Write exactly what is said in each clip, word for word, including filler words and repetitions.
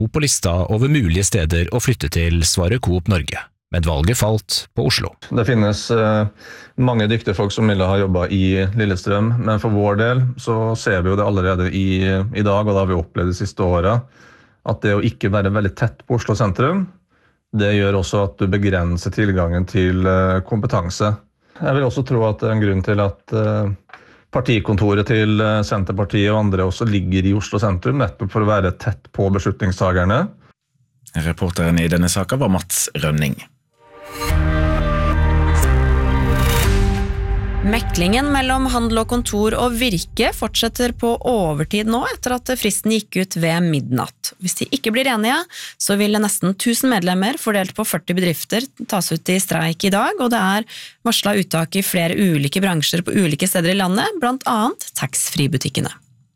Coop på lista over mulige steder å flytte til, svarer Coop Norge. Men valget falt på Oslo. Det finnes eh, mange dyktige folk som ville ha jobbet i Lillestrøm, men for vår del så ser vi jo det allerede i, i dag, og det har vi opplevd de siste årene, at det å ikke være veldig tett på Oslo sentrum, det gjør også at du begrenser tilgangen til eh, kompetanse. Jeg vil også tro at det er en grunn til at eh, partikontoret til Senterpartiet og andre også ligger i Oslo sentrum, nettopp for å være tett på beslutningstagerne. Reporteren i denne saken var Mats Rønning. Meklingen mellom Handel og Kontor og Virke fortsetter på overtid nå etter at fristen gikk ut ved midnatt. Hvis de ikke blir enige, så vil nesten tusen medlemmer fordelt på førti bedrifter tas ut i streik i dag, og det er varslet uttak i flere ulike bransjer på ulike steder i landet, blant annet tax-free-butikkene.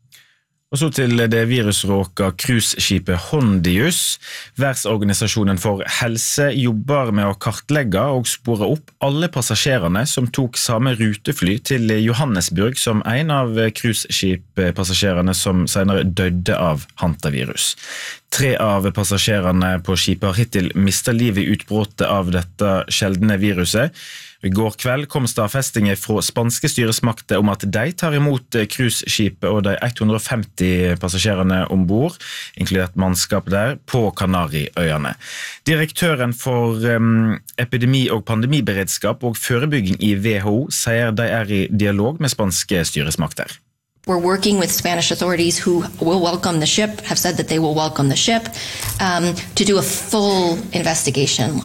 Og så til det virusråka cruiseskipet Hondius. Verdensorganisasjonen for helse jobber med å kartlegge og spore opp alle passasjerene som tok samme rutefly til Johannesburg som en av cruiseskippassasjerene som senere døde av hantavirus. Tre av passasjerene på skipet har hittil mistet livet i utbruddet av dette sjeldne viruset. I går kveld kom stadfestinger fra spanske styresmakter om at de tar imot cruiseskipet og de hundre og femti passasjerene ombord, inkludert mannskap der, på Kanariøyene. Direktøren for um, epidemi- og pandemiberedskap og forebygging i W H O sier de er i dialog med spanske styresmakter. We're working with Spanish authorities who will welcome the ship, have said that they will welcome the ship, um, to do a full investigation.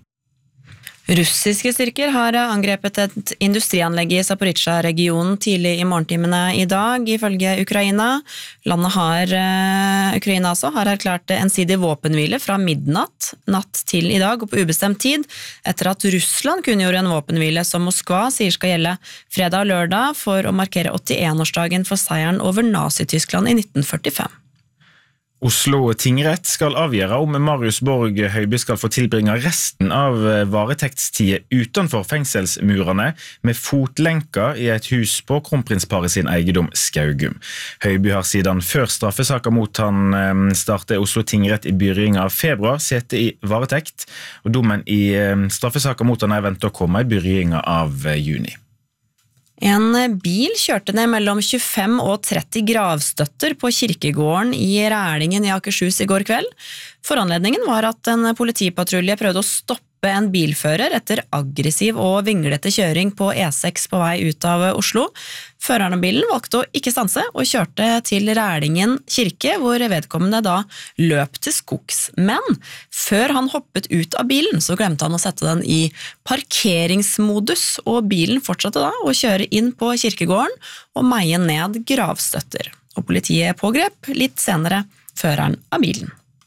Russiske styrker har angrepet et industrianlegg i Zaporizjzja-regionen tidlig i morgentimene i dag, ifølge Ukraina. Landet har, Ukraina altså, har erklært ensidig våpenhvile fra midnatt, natt til i dag og på ubestemt tid, etter at Russland kunngjorde en våpenhvile som Moskva sier skal gjelde fredag og lørdag for å markere åttien-årsdagen for seieren over Nazi-Tyskland i nitten førtifem. Oslo tingrett skal avgjøre om Marius Borg Høiby skal få tilbringe resten av varetektstiden utenfor fengselsmurene med fotlenker i et hus på kronprinsparet sin eiendom Skaugum. Høiby har siden før straffesaker mot han startet Oslo tingrett i begynnelsen av februar sete i varetekt, og dommen i straffesaker mot han er ventet å komme i begynnelsen av juni. En bil kjørte ned mellom tjuefem og tretti gravstøtter på kirkegården i Rælingen i Akershus i går kveld. Foranledningen var at en politipatrulje prøvde å stoppe en bilfører etter aggressiv og vinglete kjøring på E seks på vei ut av Oslo. Føreren av bilen valgte å ikke stanse og kjørte til Rælingen kirke, hvor vedkommende da løp til skogs. Men før han hoppet ut av bilen, så glemte han å sette den i parkeringsmodus, og bilen fortsatte da å kjøre inn på kirkegården og meie ned gravstøtter. Og politiet pågrep litt senere føreren av bilen.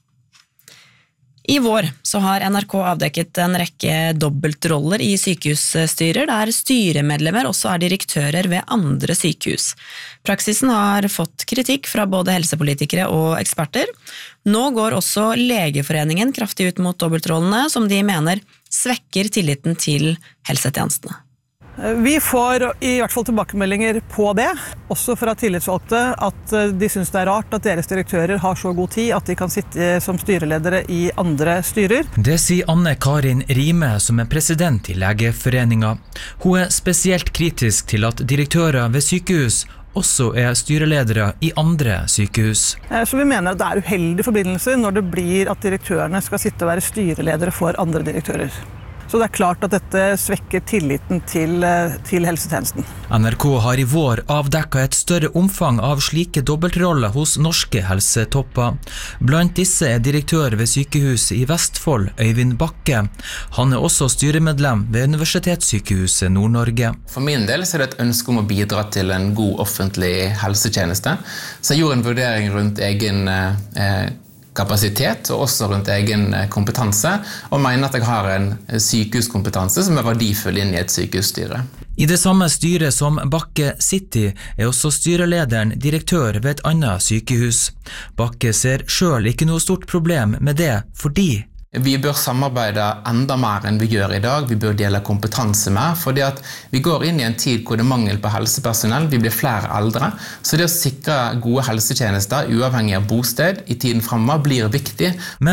I vår så har N R K avdekket en rekke dobbeltroller i sykehusstyrer, der styremedlemmer også er direktører ved andre sykehus. Praksisen har fått kritikk fra både helsepolitikere og eksperter. Nå går også Legeforeningen kraftig ut mot dobbeltrollene, som de mener svekker tilliten til helsetjenestene. Vi får i hvert fall tilbakemeldinger på det, også fra tillitsvalgte, at de synes det er rart at deres direktører har så god tid at de kan sitte som styreledere i andre styrer. Det sier Anne-Karin Rime, som er president i Legeforeningen. Hun er spesielt kritisk til at direktører ved sykehus også er styreledere i andre sykehus. Så vi mener at det er uheldig forbindelse når det blir at direktørene skal sitte og være styreledere for andre direktører. Så det er klart at dette svekker tilliten til, til helsetjenesten. N R K har i vår avdekket et større omfang av slike dobbeltroller hos norske helsetopper. Blant disse er direktør ved sykehuset i Vestfold, Øyvind Bakke. Han er også styremedlem ved Universitetssykehuset Nord-Norge. For min del så er det et ønske om å bidra til en god offentlig helsetjeneste. Så jeg gjorde en vurdering rundt egen eh, kapasitet og også rundt egen kompetanse, og mener at jeg har en sykehuskompetanse som er verdifull inn i et sykehusstyre. I det samme styret som Bakke City er også styrelederen direktør ved et annet sykehus. Bakke ser selv ikke noe stort problem med det, fordi Vi bør samarbeide enda mer enn vi gjør i dag. Vi bør dele kompetanse mer, fordi at vi går inn i en tid hvor det er mangel på helsepersonell. Vi blir flere eldre, så det å sikre gode helsetjenester uavhengig av bosted i tiden fremover blir viktig. Men